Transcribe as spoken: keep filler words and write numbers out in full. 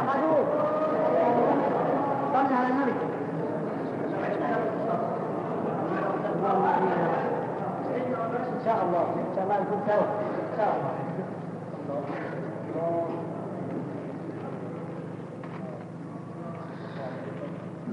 خذوه صلى على النبي. إن شاء الله إن شاء الله يكون سوا إن شاء الله.